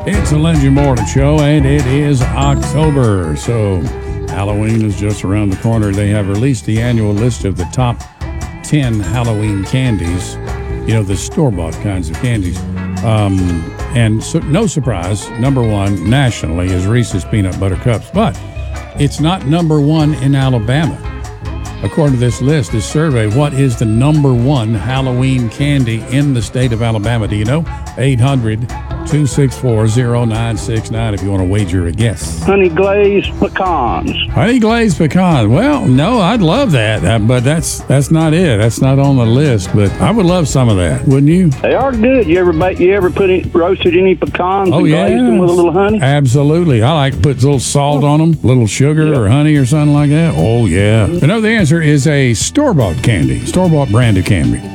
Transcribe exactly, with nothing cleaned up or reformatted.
It's a Legend Morning Show, and it is October, so Halloween is just around the corner. They have released the annual list of the top ten Halloween candies, you know, the store-bought kinds of candies. Um, and so, no surprise, number one nationally is Reese's Peanut Butter Cups, but it's not number one in Alabama. According to this list, this survey, what is the number one Halloween candy in the state of Alabama? Do you know? eight hundred, two six four, zero nine six nine if you want to wager a guess. Honey glazed pecans. Honey glazed pecan. Well, no, I'd love that, uh, but that's that's not it. That's not on the list, but I would love some of that, wouldn't you? They are good. You ever bake, you ever put it, roasted any pecans Oh, and yeah. glazed them with a little honey? Absolutely. I like to put a little salt on them, little sugar Yeah. or honey or something like that. Oh, yeah. But no, the answer is a store-bought candy, store-bought brand of candy.